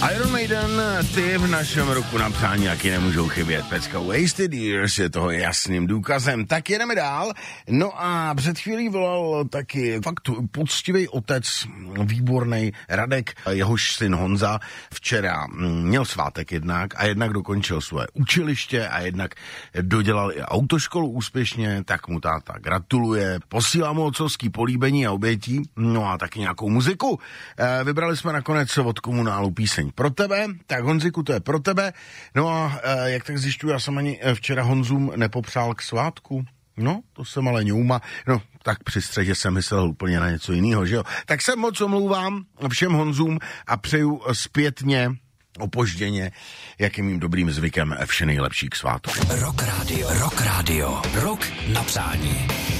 Iron Maiden, ty v našem roku na přání jaký nemůžou chybět. Pecka Wasted Years je toho jasným důkazem. Tak jedeme dál. No a před chvílí volal taky fakt poctivý otec, výborný Radek, jehož syn Honza včera měl svátek jednak a jednak dokončil svoje učiliště a jednak dodělal i autoškolu úspěšně, tak mu táta gratuluje. Posílá mu otcovský políbení a obětí, no a taky nějakou muziku. Vybrali jsme nakonec od Komunálu píseň Pro tebe, tak Honziku, to je pro tebe. No a jak tak zjišťuji, já jsem ani včera Honzům nepopřál k svátku. No, to jsem ale ňouma. No, tak při střeže jsem myslel úplně na něco jiného, že jo? Tak se moc omlouvám všem Honzům a přeju zpětně, opožděně, jak je mým dobrým zvykem, vše nejlepší k svátku. Rock Radio. Rok na přání.